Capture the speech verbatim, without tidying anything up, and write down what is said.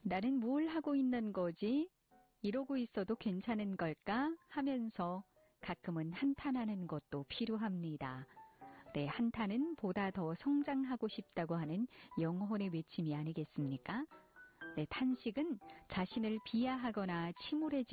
나는 뭘 하고 있는 거지? 이러고 있어도 괜찮은 걸까? 하면서 가끔은 한탄하는 것도 필요합니다. 네, 한탄은 보다 더 성장하고 싶다고 하는 영혼의 외침이 아니겠습니까? 네, 탄식은 자신을 비하하거나 침울해지